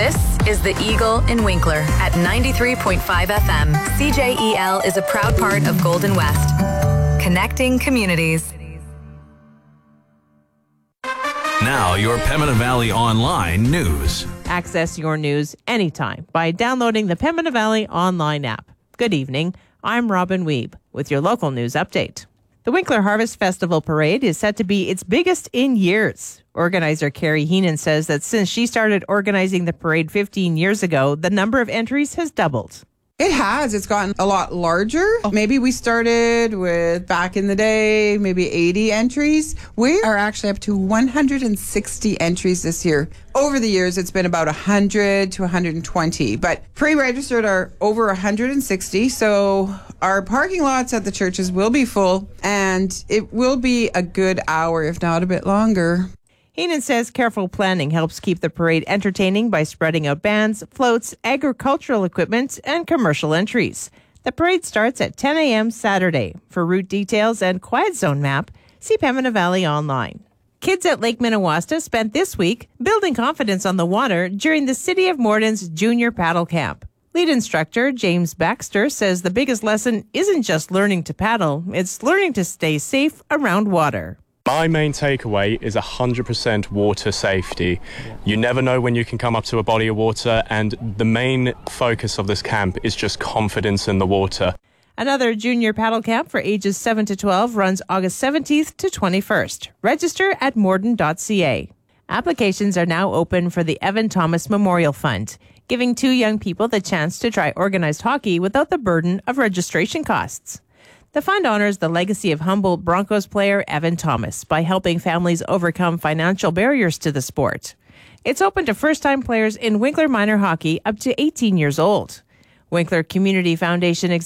This is The Eagle in Winkler at 93.5 FM. CJEL is a proud part of Golden West. Connecting communities. Now, your Pembina Valley Online news. Access your news anytime by downloading the Pembina Valley Online app. Good evening. I'm Robin Weeb with your local news update. The Winkler Harvest Festival Parade is set to be its biggest in years. Organizer Carrie Heenan says that since she started organizing the parade 15 years ago, the number of entries has doubled. It has. It's gotten a lot larger. Maybe we started with, back in the day, maybe 80 entries. We are actually up to 160 entries this year. Over the years, it's been about 100 to 120, but pre-registered are over 160. So our parking lots at the churches will be full, and it will be a good hour, if not a bit longer. Heenan says careful planning helps keep the parade entertaining by spreading out bands, floats, agricultural equipment, and commercial entries. The parade starts at 10 a.m. Saturday. For route details and quiet zone map, see Pembina Valley Online. Kids at Lake Minnewaska spent this week building confidence on the water during the City of Morden's Junior Paddle Camp. Lead instructor James Baxter says the biggest lesson isn't just learning to paddle, it's learning to stay safe around water. My main takeaway is 100% water safety. You never know when you can come up to a body of water, and the main focus of this camp is just confidence in the water. Another junior paddle camp for ages 7 to 12 runs August 17th to 21st. Register at morden.ca. Applications are now open for the Evan Thomas Memorial Fund, giving 2 young people the chance to try organized hockey without the burden of registration costs. The fund honors the legacy of Humboldt Broncos player Evan Thomas by helping families overcome financial barriers to the sport. It's open to first-time players in Winkler minor hockey up to 18 years old. Winkler Community Foundation